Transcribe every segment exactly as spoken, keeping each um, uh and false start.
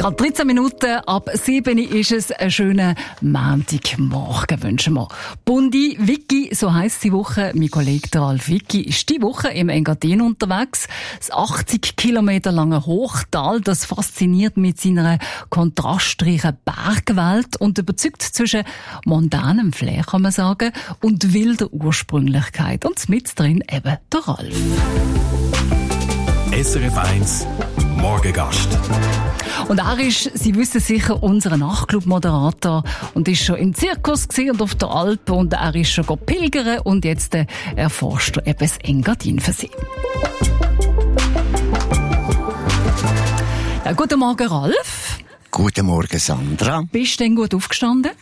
Ja, dreizehn Minuten ab sieben ist es. Einen schönen Montagmorgen wünschen wir. Bundi Vicky, so heisst die Woche. Mein Kollege der Ralf Vicky ist die Woche im Engadin unterwegs. Das achtzig Kilometer lange Hochtal, das fasziniert mit seiner kontrastreichen Bergwelt und überzeugt zwischen mondanem Flair, kann man sagen, und wilder Ursprünglichkeit. Und mit drin eben der Ralf. S R F eins Morgengast. Und er ist, Sie wissen sicher, unser Nachtclub-Moderator und ist schon im Zirkus gewesen und auf der Alp und er ist schon pilgern und jetzt äh, erforscht er eben das Engadin für Sie. Ja, guten Morgen, Ralf. Guten Morgen, Sandra. Bist du denn gut aufgestanden?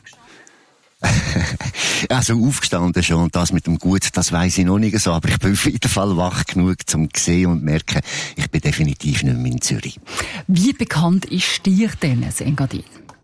Also aufgestanden schon, und das mit dem Gut, das weiss ich noch nicht so, aber ich bin auf jeden Fall wach genug, um zu sehen und merken, ich bin definitiv nicht mehr in Zürich. Wie bekannt ist dir denn das Engadin?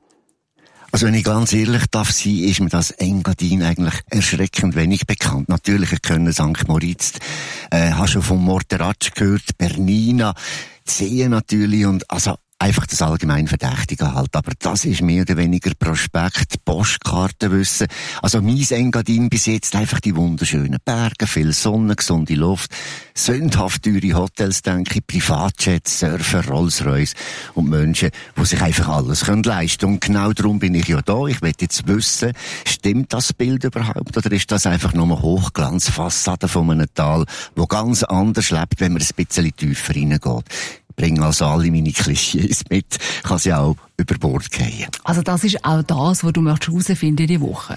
Also wenn ich ganz ehrlich darf sein, ist mir das Engadin eigentlich erschreckend wenig bekannt. Natürlich, ich kenne Sankt Moritz, äh, habe schon von Morteratsch gehört, Bernina, Zehen natürlich und also einfach das allgemein Verdächtige halt. Aber das ist mehr oder weniger Prospekt, Postkartenwissen. Also mein Engadin bis jetzt einfach die wunderschönen Berge, viel Sonne, gesunde Luft, sündhaft teure Hotels, denke ich, Privatjets, Surfer, Rolls-Royce und Menschen, die sich einfach alles können leisten. Und genau darum bin ich ja da. Ich will jetzt wissen, stimmt das Bild überhaupt oder ist das einfach nur eine Hochglanzfassade von einem Tal, wo ganz anders lebt, wenn man ein bisschen tiefer reingeht? Bringe also alle meine Klischees mit, kann sie auch über Bord gehen. Also das ist auch das, was du möchtest herausfinden diese Woche?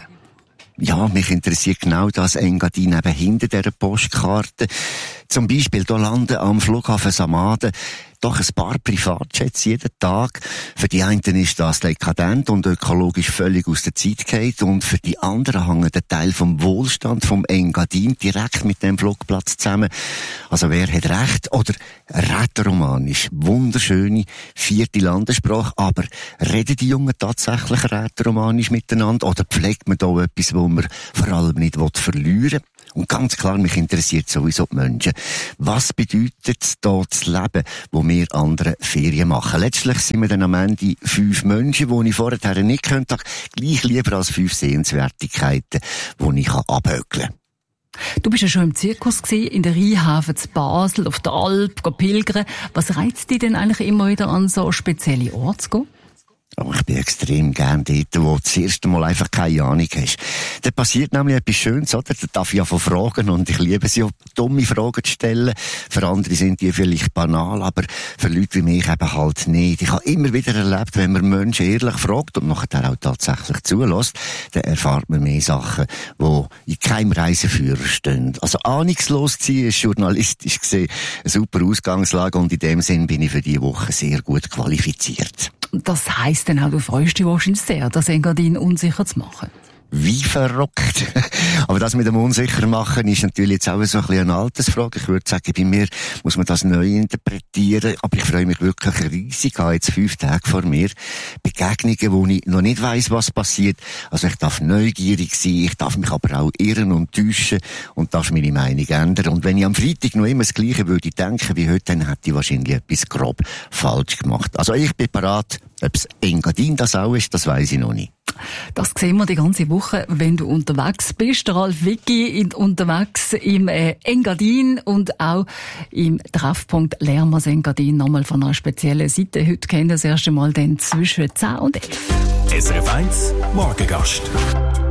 Ja, mich interessiert genau das Engadin eben hinter dieser Postkarte. Zum Beispiel, hier landen am Flughafen Samaden doch ein paar Privatjets jeden Tag. Für die einen ist das dekadent und ökologisch völlig aus der Zeit gefallen und für die anderen hängt der Teil vom Wohlstand vom Engadin direkt mit dem Flugplatz zusammen. Also wer hat recht? Oder Rätoromanisch, wunderschöne vierte Landessprache, aber reden die Jungen tatsächlich Rätoromanisch miteinander oder pflegt man da etwas, wo man vor allem nicht verlieren will? Und ganz klar, mich interessiert sowieso die Menschen. Was bedeutet es da zu leben, wo wir andere Ferien machen? Letztlich sind wir dann am Ende fünf Menschen, die ich vorher nicht könnte, gleich lieber als fünf Sehenswertigkeiten, die ich abhökeln kann. Du bist ja schon im Zirkus gewesen, in der Rheinhafen zu Basel, auf der Alp, go pilgern. Was reizt dich denn eigentlich immer wieder an so spezielle Orte zu gehen? Oh, ich bin extrem gern dort, wo du das erste Mal einfach keine Ahnung hast. Da passiert nämlich etwas Schönes, oder? Da darf ich ja von fragen und ich liebe es ja, dumme Fragen zu stellen. Für andere sind die vielleicht banal, aber für Leute wie mich eben halt nicht. Ich habe immer wieder erlebt, wenn man Menschen ehrlich fragt und nachher auch tatsächlich zulässt, dann erfahrt man mehr Sachen, die in keinem Reiseführer stehen. Also ahnungslos zu sein ist journalistisch gesehen eine super Ausgangslage und in dem Sinn bin ich für diese Woche sehr gut qualifiziert. Das heisst dann auch, du freust dich wahrscheinlich sehr, das Engadin unsicher zu machen. Wie verrückt. Aber das mit dem Unsicher machen ist natürlich jetzt auch so ein bisschen eine Altersfrage. Ich würde sagen, bei mir muss man das neu interpretieren. Aber ich freue mich wirklich riesig. Ich habe jetzt fünf Tage vor mir Begegnungen, wo ich noch nicht weiss, was passiert. Also ich darf neugierig sein, ich darf mich aber auch irren und täuschen und darf meine Meinung ändern. Und wenn ich am Freitag noch immer das Gleiche würde denken wie heute, dann hätte ich wahrscheinlich etwas grob falsch gemacht. Also ich bin bereit. Ob es Engadin das auch ist, das weiss ich noch nicht. Das sehen wir die ganze Woche, wenn du unterwegs bist. Der Ralf Vicky unterwegs im äh, Engadin und auch im Treffpunkt Lernen wir das Engadin nochmal von einer speziellen Seite. Heute kennen wir das erste Mal dann zwischen zehn und elf. S R F eins Morgengast.